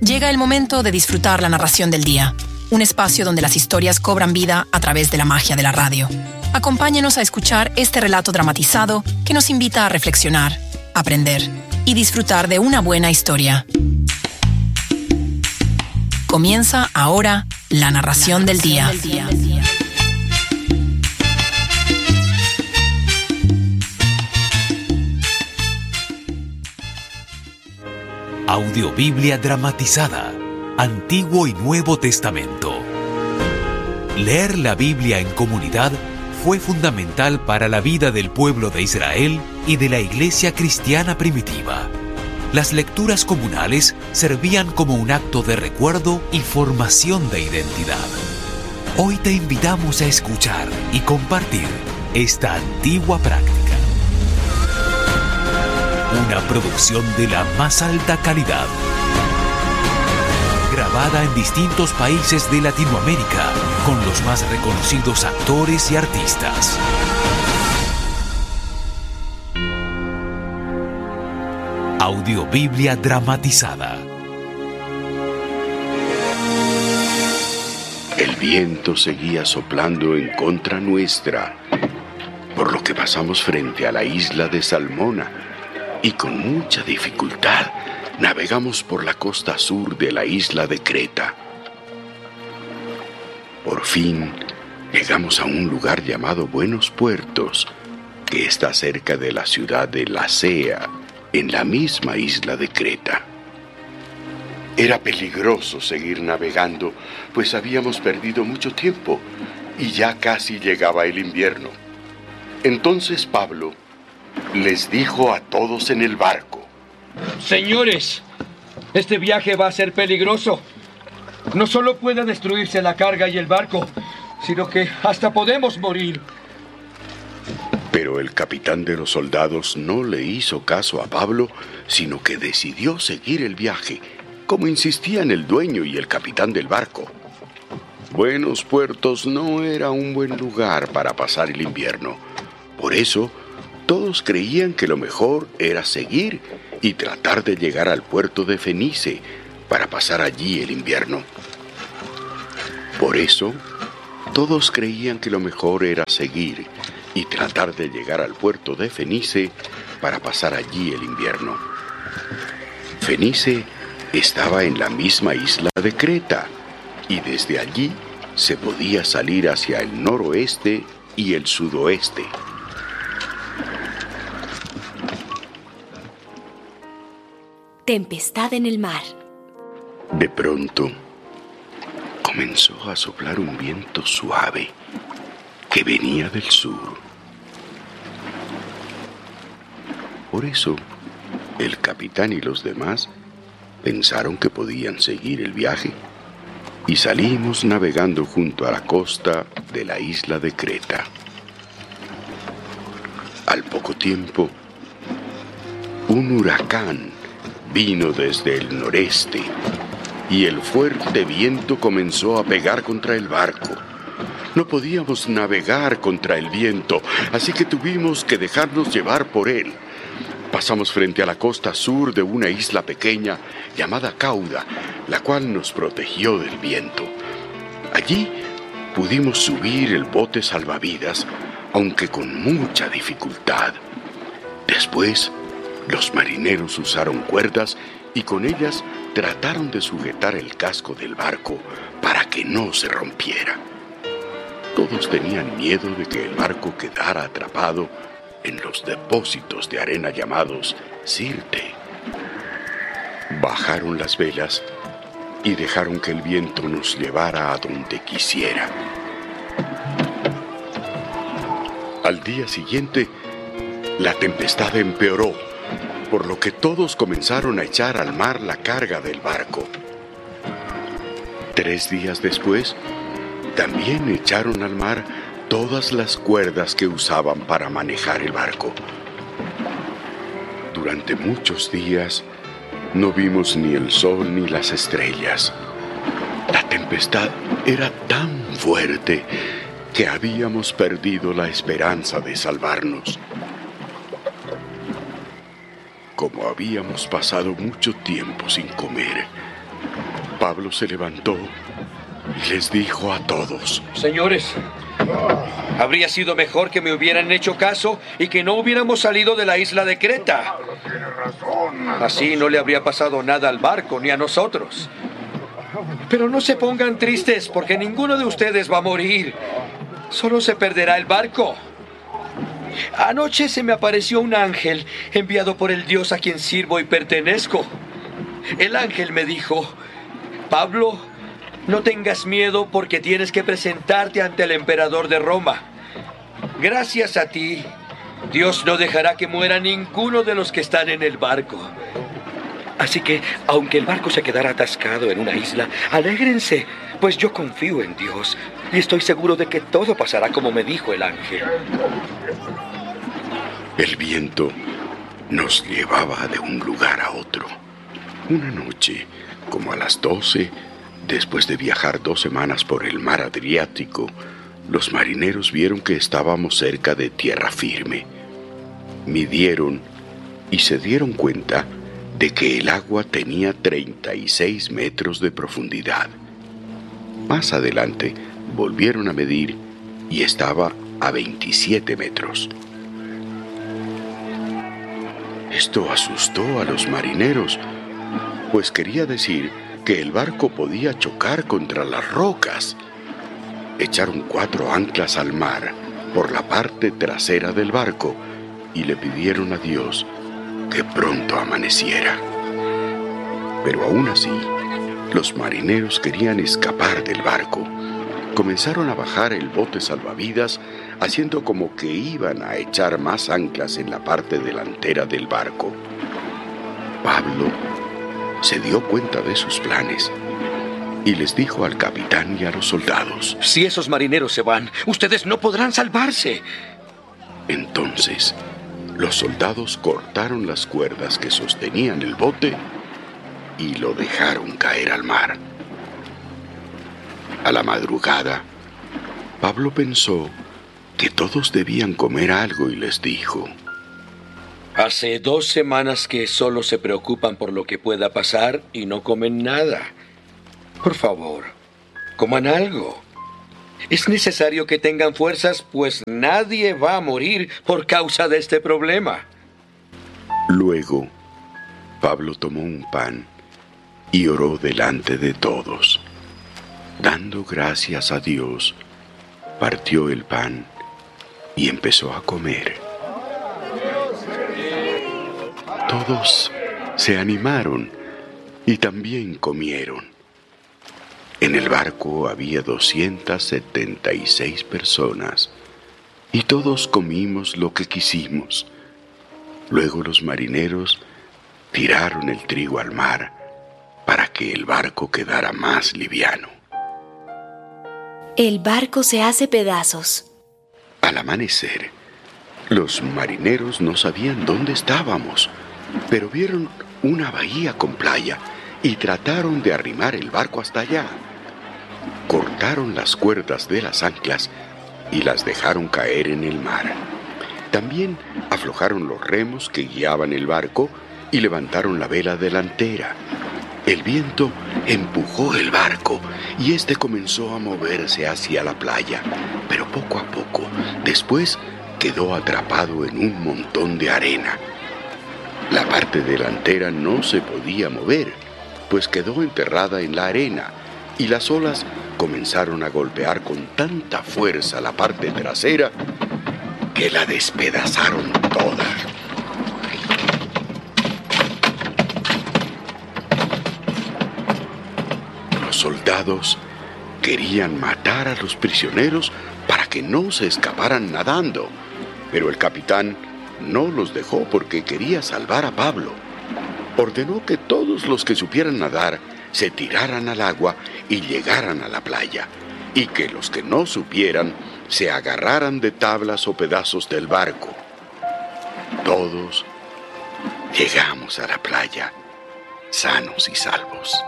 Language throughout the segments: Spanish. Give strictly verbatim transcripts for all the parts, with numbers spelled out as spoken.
Llega el momento de disfrutar la narración del día, un espacio donde las historias cobran vida a través de la magia de la radio. Acompáñenos a escuchar este relato dramatizado que nos invita a reflexionar, aprender y disfrutar de una buena historia. Comienza ahora la narración del día. Audiobiblia dramatizada, Antiguo y Nuevo Testamento. Leer la Biblia en comunidad fue fundamental para la vida del pueblo de Israel y de la iglesia cristiana primitiva. Las lecturas comunales servían como un acto de recuerdo y formación de identidad. Hoy te invitamos a escuchar y compartir esta antigua práctica. Una producción de la más alta calidad. Grabada en distintos países de Latinoamérica con los más reconocidos actores y artistas. Audiobiblia dramatizada. El viento seguía soplando en contra nuestra, por lo que pasamos frente a la isla de Salmona y con mucha dificultad navegamos por la costa sur de la isla de Creta. Por fin llegamos a un lugar llamado Buenos Puertos, que está cerca de la ciudad de Lasea, en la misma isla de Creta. Era peligroso seguir navegando, pues habíamos perdido mucho tiempo y ya casi llegaba el invierno. Entonces Pablo les dijo a todos en el barco: Señores, este viaje va a ser peligroso. No solo puede destruirse la carga y el barco, sino que hasta podemos morir. Pero el capitán de los soldados no le hizo caso a Pablo, sino que decidió seguir el viaje, como insistían el dueño y el capitán del barco. Buenos Puertos no era un buen lugar para pasar el invierno. Por eso, todos creían que lo mejor era seguir y tratar de llegar al puerto de Fenice para pasar allí el invierno. Por eso, todos creían que lo mejor era seguir y tratar de llegar al puerto de Fenice para pasar allí el invierno. Fenice estaba en la misma isla de Creta y desde allí se podía salir hacia el noroeste y el sudoeste. Tempestad en el mar. De pronto, comenzó a soplar un viento suave que venía del sur. Por eso, el capitán y los demás pensaron que podían seguir el viaje y salimos navegando junto a la costa de la isla de Creta. Al poco tiempo, un huracán vino desde el noreste y el fuerte viento comenzó a pegar contra el barco. No podíamos navegar contra el viento, así que tuvimos que dejarnos llevar por él. Pasamos frente a la costa sur de una isla pequeña llamada Cauda, la cual nos protegió del viento. Allí pudimos subir el bote salvavidas, aunque con mucha dificultad. Después, los marineros usaron cuerdas y con ellas trataron de sujetar el casco del barco para que no se rompiera. Todos tenían miedo de que el barco quedara atrapado en los depósitos de arena llamados Sirte. Bajaron las velas y dejaron que el viento nos llevara a donde quisiera. Al día siguiente, la tempestad empeoró, por lo que todos comenzaron a echar al mar la carga del barco. Tres días después, también echaron al mar todas las cuerdas que usaban para manejar el barco. Durante muchos días no vimos ni el sol ni las estrellas. La tempestad era tan fuerte que habíamos perdido la esperanza de salvarnos. Como habíamos pasado mucho tiempo sin comer, Pablo se levantó y les dijo a todos: Señores, habría sido mejor que me hubieran hecho caso y que no hubiéramos salido de la isla de Creta. Así no le habría pasado nada al barco ni a nosotros. Pero no se pongan tristes porque ninguno de ustedes va a morir. Solo se perderá el barco. Anoche se me apareció un ángel enviado por el Dios a quien sirvo y pertenezco. El ángel me dijo: Pablo, no tengas miedo porque tienes que presentarte ante el emperador de Roma. Gracias a ti, Dios no dejará que muera ninguno de los que están en el barco. Así que, aunque el barco se quedara atascado en una isla, alégrense, pues yo confío en Dios y estoy seguro de que todo pasará como me dijo el ángel. El viento nos llevaba de un lugar a otro. Una noche, como a las doce, después de viajar dos semanas por el mar Adriático, los marineros vieron que estábamos cerca de tierra firme. Midieron y se dieron cuenta de que el agua tenía treinta y seis metros de profundidad. Más adelante volvieron a medir y estaba a veintisiete metros. Esto asustó a los marineros, pues quería decir que el barco podía chocar contra las rocas. Echaron cuatro anclas al mar por la parte trasera del barco y le pidieron a Dios que pronto amaneciera. Pero aún así, los marineros querían escapar del barco. Comenzaron a bajar el bote salvavidas, haciendo como que iban a echar más anclas en la parte delantera del barco. Pablo se dio cuenta de sus planes y les dijo al capitán y a los soldados: Si esos marineros se van, ustedes no podrán salvarse. Entonces, los soldados cortaron las cuerdas que sostenían el bote y lo dejaron caer al mar. A la madrugada, Pablo pensó que todos debían comer algo y les dijo: Hace dos semanas que solo se preocupan por lo que pueda pasar y no comen nada. Por favor, coman algo. Es necesario que tengan fuerzas, pues nadie va a morir por causa de este problema. Luego, Pablo tomó un pan y oró delante de todos. Dando gracias a Dios, partió el pan y empezó a comer. Todos se animaron y también comieron. En el barco había doscientas setenta y seis personas y todos comimos lo que quisimos. Luego los marineros tiraron el trigo al mar para que el barco quedara más liviano. El barco se hace pedazos. Al amanecer, los marineros no sabían dónde estábamos, pero vieron una bahía con playa y trataron de arrimar el barco hasta allá. Cortaron las cuerdas de las anclas y las dejaron caer en el mar. También aflojaron los remos que guiaban el barco y levantaron la vela delantera. El viento empujó el barco y este comenzó a moverse hacia la playa, pero poco a poco, después quedó atrapado en un montón de arena. La parte delantera no se podía mover, pues quedó enterrada en la arena y las olas comenzaron a golpear con tanta fuerza la parte trasera que la despedazaron toda. Los soldados querían matar a los prisioneros para que no se escaparan nadando, pero el capitán no los dejó porque quería salvar a Pablo. Ordenó que todos los que supieran nadar se tiraran al agua y llegaran a la playa, y que los que no supieran se agarraran de tablas o pedazos del barco. Todos llegamos a la playa, sanos y salvos.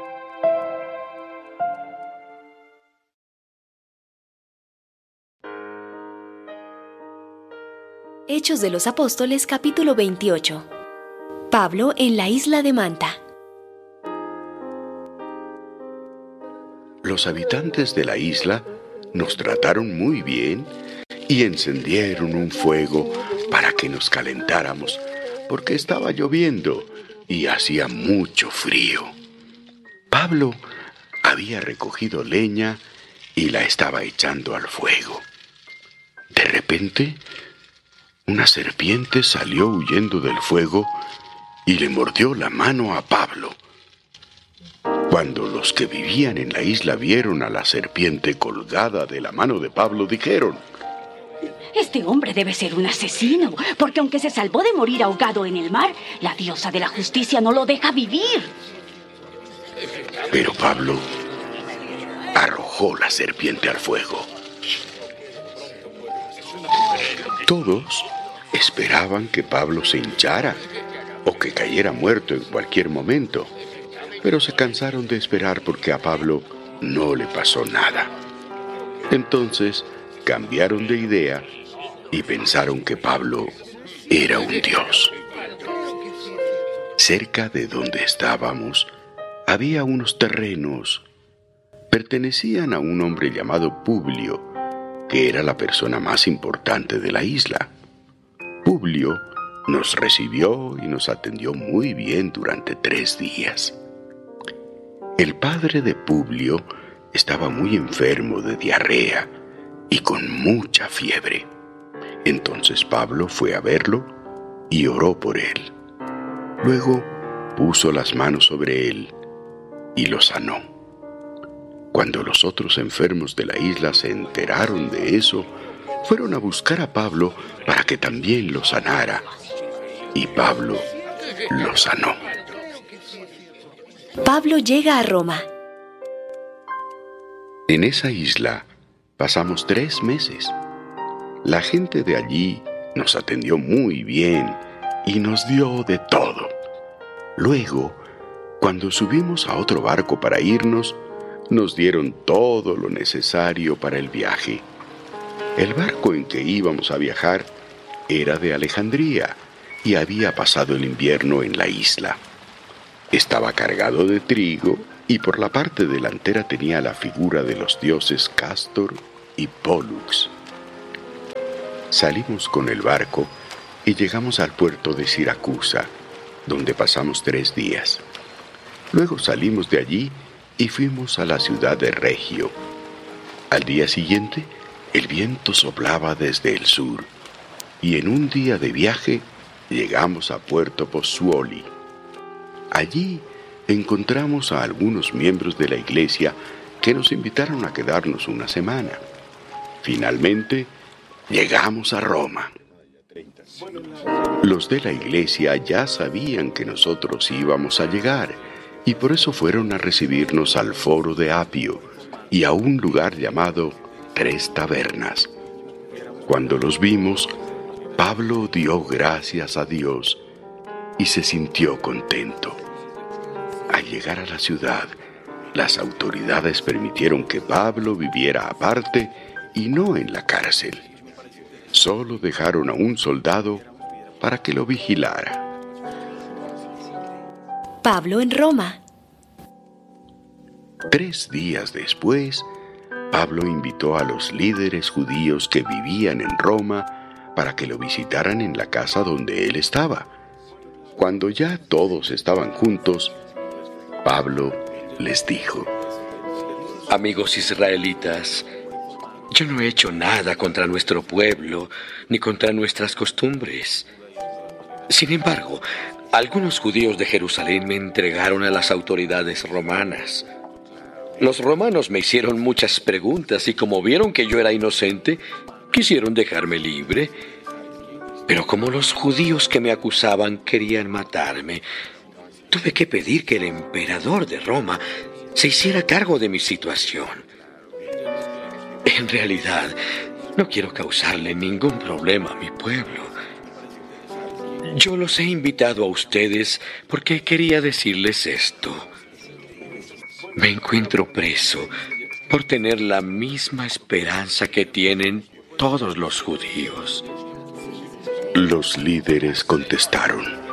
Hechos de los Apóstoles, capítulo veintiocho. Pablo en la isla de Manta. Los habitantes de la isla nos trataron muy bien y encendieron un fuego para que nos calentáramos, porque estaba lloviendo y hacía mucho frío. Pablo había recogido leña y la estaba echando al fuego. De repente, una serpiente salió huyendo del fuego y le mordió la mano a Pablo. Cuando los que vivían en la isla vieron a la serpiente colgada de la mano de Pablo, dijeron: Este hombre debe ser un asesino, porque aunque se salvó de morir ahogado en el mar, la diosa de la justicia no lo deja vivir. Pero Pablo arrojó la serpiente al fuego. Todos esperaban que Pablo se hinchara o que cayera muerto en cualquier momento, pero se cansaron de esperar porque a Pablo no le pasó nada. Entonces cambiaron de idea y pensaron que Pablo era un dios. Cerca de donde estábamos había unos terrenos. Pertenecían a un hombre llamado Publio, que era la persona más importante de la isla. Publio nos recibió y nos atendió muy bien durante tres días. El padre de Publio estaba muy enfermo de diarrea y con mucha fiebre. Entonces Pablo fue a verlo y oró por él. Luego puso las manos sobre él y lo sanó. Cuando los otros enfermos de la isla se enteraron de eso, fueron a buscar a Pablo para que también lo sanara. Y Pablo lo sanó. Pablo llega a Roma. En esa isla pasamos tres meses. La gente de allí nos atendió muy bien y nos dio de todo. Luego, cuando subimos a otro barco para irnos, nos dieron todo lo necesario para el viaje. El barco en que íbamos a viajar era de Alejandría y había pasado el invierno en la isla. Estaba cargado de trigo y por la parte delantera tenía la figura de los dioses Castor y Pólux. Salimos con el barco y llegamos al puerto de Siracusa, donde pasamos tres días. Luego salimos de allí y fuimos a la ciudad de Regio. Al día siguiente, el viento soplaba desde el sur, y en un día de viaje llegamos a Puerto Pozzuoli. Allí encontramos a algunos miembros de la iglesia que nos invitaron a quedarnos una semana. Finalmente, llegamos a Roma. Los de la iglesia ya sabían que nosotros íbamos a llegar y por eso fueron a recibirnos al foro de Apio y a un lugar llamado Tres Tabernas. Cuando los vimos, Pablo dio gracias a Dios y se sintió contento. Al llegar a la ciudad, las autoridades permitieron que Pablo viviera aparte y no en la cárcel. Solo dejaron a un soldado para que lo vigilara. Pablo en Roma. Tres días después, Pablo invitó a los líderes judíos que vivían en Roma para que lo visitaran en la casa donde él estaba. Cuando ya todos estaban juntos, Pablo les dijo: Amigos israelitas, yo no he hecho nada contra nuestro pueblo ni contra nuestras costumbres. Sin embargo, algunos judíos de Jerusalén me entregaron a las autoridades romanas. Los romanos me hicieron muchas preguntas y como vieron que yo era inocente, quisieron dejarme libre. Pero como los judíos que me acusaban querían matarme, tuve que pedir que el emperador de Roma se hiciera cargo de mi situación. En realidad, no quiero causarle ningún problema a mi pueblo. Yo los he invitado a ustedes porque quería decirles esto. Me encuentro preso por tener la misma esperanza que tienen todos los judíos. Los líderes contestaron: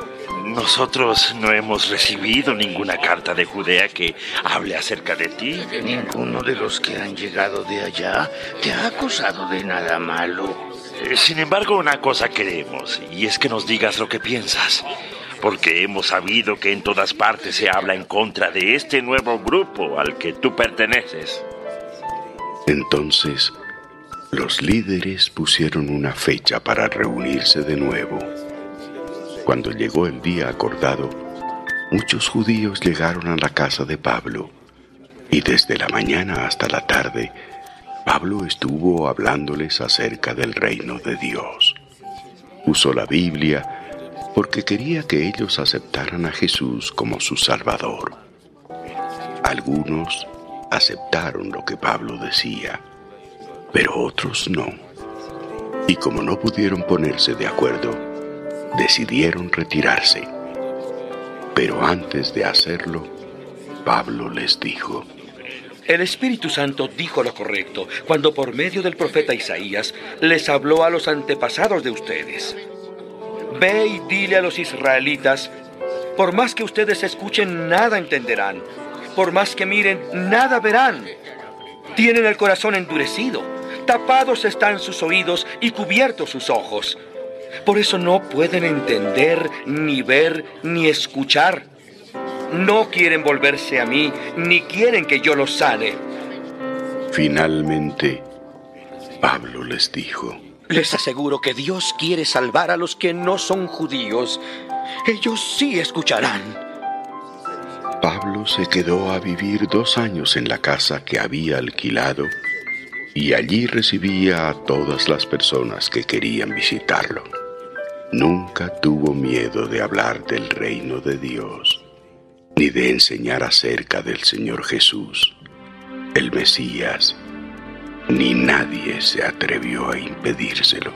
nosotros no hemos recibido ninguna carta de Judea que hable acerca de ti. Ninguno de los que han llegado de allá te ha acusado de nada malo. Sin embargo, una cosa queremos, y es que nos digas lo que piensas, porque hemos sabido que en todas partes se habla en contra de este nuevo grupo al que tú perteneces. Entonces, los líderes pusieron una fecha para reunirse de nuevo. Cuando llegó el día acordado, muchos judíos llegaron a la casa de Pablo, y desde la mañana hasta la tarde, Pablo estuvo hablándoles acerca del reino de Dios. Usó la Biblia porque quería que ellos aceptaran a Jesús como su Salvador. Algunos aceptaron lo que Pablo decía, pero otros no. Y como no pudieron ponerse de acuerdo, decidieron retirarse. Pero antes de hacerlo, Pablo les dijo: El Espíritu Santo dijo lo correcto cuando por medio del profeta Isaías les habló a los antepasados de ustedes. Ve y dile a los israelitas, por más que ustedes escuchen, nada entenderán. Por más que miren, nada verán. Tienen el corazón endurecido, tapados están sus oídos y cubiertos sus ojos. Por eso no pueden entender, ni ver, ni escuchar. No quieren volverse a mí, ni quieren que yo los sane. Finalmente, Pablo les dijo: Les aseguro que Dios quiere salvar a los que no son judíos. Ellos sí escucharán. Pablo se quedó a vivir dos años en la casa que había alquilado y allí recibía a todas las personas que querían visitarlo. Nunca tuvo miedo de hablar del reino de Dios, ni de enseñar acerca del Señor Jesús, el Mesías, ni nadie se atrevió a impedírselo.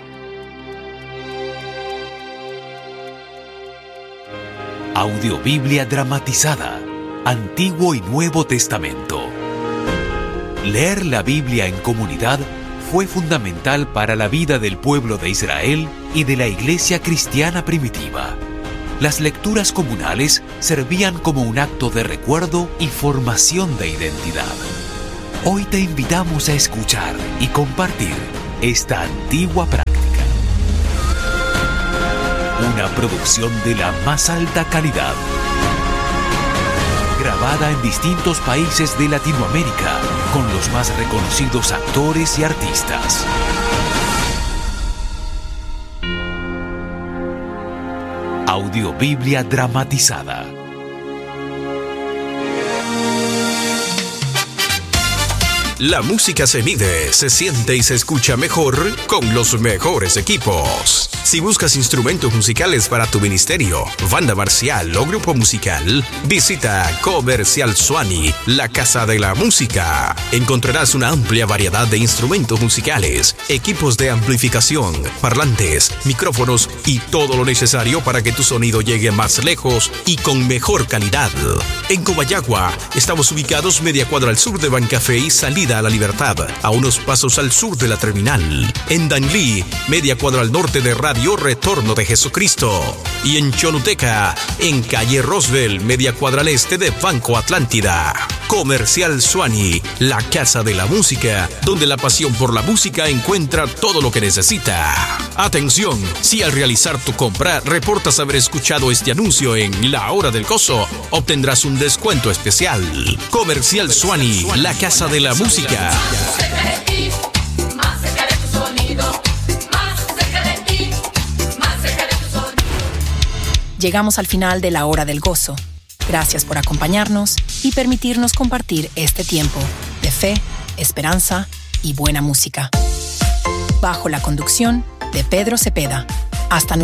Audiobiblia dramatizada, Antiguo y Nuevo Testamento. Leer la Biblia en comunidad fue fundamental para la vida del pueblo de Israel y de la iglesia cristiana primitiva. Las lecturas comunales servían como un acto de recuerdo y formación de identidad. Hoy te invitamos a escuchar y compartir esta antigua práctica. Una producción de la más alta calidad. Grabada en distintos países de Latinoamérica con los más reconocidos actores y artistas. Audiobiblia dramatizada. La música se mide, se siente y se escucha mejor con los mejores equipos. Si buscas instrumentos musicales para tu ministerio, banda marcial o grupo musical, visita Comercial Suani, la casa de la música. Encontrarás una amplia variedad de instrumentos musicales, equipos de amplificación, parlantes, micrófonos y todo lo necesario para que tu sonido llegue más lejos y con mejor calidad. En Comayagua, estamos ubicados media cuadra al sur de Bancafé y salida a La Libertad, a unos pasos al sur de la terminal. En Danlí, media cuadra al norte de Radio Retorno de Jesucristo. Y en Choluteca, en calle Roswell, media cuadra al este de Banco Atlántida. Comercial Suani, la casa de la música, donde la pasión por la música encuentra todo lo que necesita. Atención, si al realizar tu compra reportas haber escuchado este anuncio en La Hora del Gozo, obtendrás un descuento especial. Comercial Suani, la casa de la música. Llegamos al final de La Hora del Gozo. Gracias por acompañarnos y permitirnos compartir este tiempo de fe, esperanza y buena música. Bajo la conducción de Pedro Cepeda. Hasta